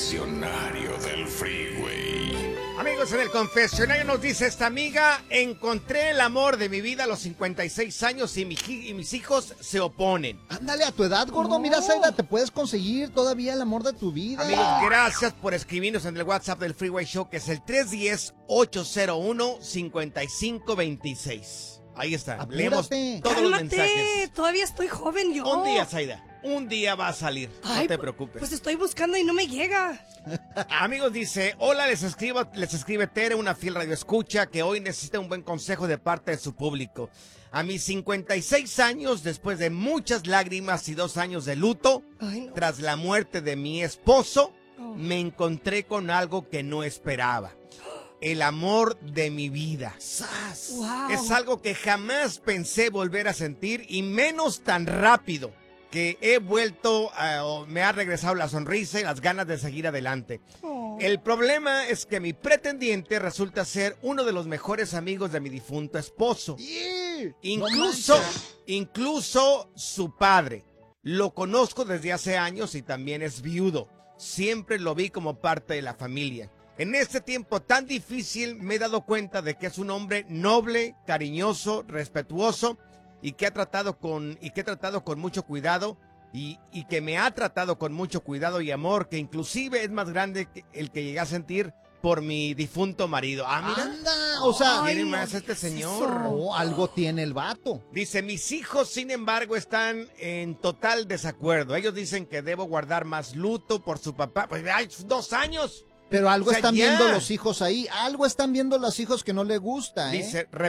confesionario del Freeway. Amigos, en el confesionario nos dice esta amiga: encontré el amor de mi vida a los 56 años y mis hijos se oponen. Ándale, a tu edad, gordo, mira, Zaida, te puedes conseguir todavía el amor de tu vida. Amigos, gracias por escribirnos en el WhatsApp del Freeway Show, que es el 310-801-5526. Ahí está, Apúrate. leemos todos los mensajes. Todavía estoy joven yo. Un día, Zaida, un día va a salir, Ay, no te preocupes. Pues estoy buscando y no me llega. Amigos, dice: hola, les escribe Tere, una fiel radioescucha, que hoy necesita un buen consejo de parte de su público. A mis 56 años, después de muchas lágrimas y 2 años de luto, tras la muerte de mi esposo, me encontré con algo que no esperaba. El amor de mi vida. Wow. Es algo que jamás pensé volver a sentir, y menos tan rápido, que he vuelto, me ha regresado la sonrisa y las ganas de seguir adelante. El problema es que mi pretendiente resulta ser uno de los mejores amigos de mi difunto esposo. Incluso su padre. Lo conozco desde hace años y también es viudo. Siempre lo vi como parte de la familia. En este tiempo tan difícil me he dado cuenta de que es un hombre noble, cariñoso, respetuoso, y que he tratado con mucho cuidado, y que me ha tratado con mucho cuidado y amor, que inclusive es más grande que el que llegué a sentir por mi difunto marido. Mira. Anda, o sea, Miren más a este señor. Oh, algo tiene el vato. Dice: mis hijos, sin embargo, están en total desacuerdo. Ellos dicen que debo guardar más luto por su papá. Pues hay 2 años. Pero algo O sea, están ya. viendo los hijos ahí, algo están viendo los hijos que no le gusta, ¿eh? Dice: